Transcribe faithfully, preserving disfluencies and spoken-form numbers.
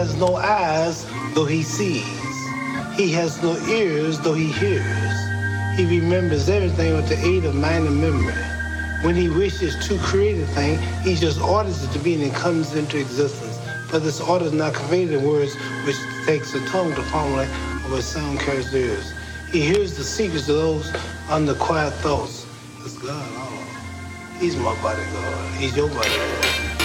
has no eyes, though he sees. He has no ears, though he hears. He remembers everything with the aid of mind and memory. When he wishes to create a thing, he just orders it to be and it comes into existence. But this order is not conveyed in words, which takes the tongue to formulate of what sound carries the ears. He hears the secrets of those under quiet thoughts. It's God, oh, he's my bodyguard. He's your bodyguard.